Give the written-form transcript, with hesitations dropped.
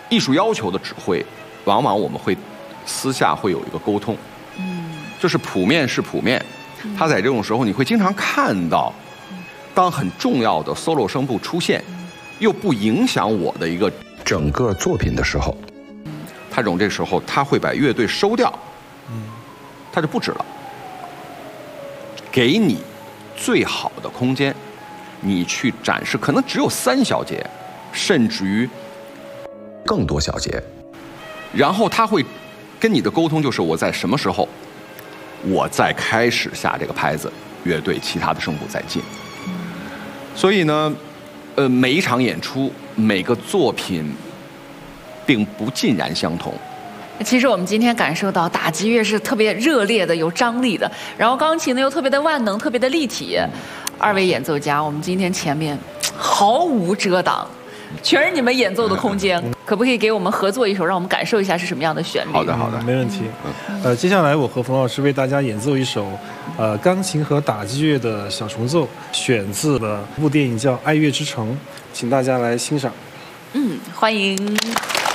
艺术要求的指挥，往往我们会私下会有一个沟通，就是谱面是谱面，它在这种时候你会经常看到，当很重要的 solo 声部出现，又不影响我的一个整个作品的时候，他这时候他会把乐队收掉，他就不止了，给你最好的空间，你去展示，可能只有3小节，甚至于更多小节，然后他会跟你的沟通就是我在什么时候，我再开始下这个拍子，乐队其他的声部再进。所以呢，每一场演出，每个作品并不尽然相同。 其实我们今天感受到打击乐是特别热烈的、有张力的，然后钢琴呢又特别的万能、特别的立体。2位演奏家，我们今天前面毫无遮挡，全是你们演奏的空间。可不可以给我们合作一首，让我们感受一下是什么样的旋律？ 好的， 没问题。接下来我和冯老师为大家演奏一首钢琴和打击乐的小重奏，选自了一部电影叫《爱乐之城》，请大家来欣赏。 欢迎。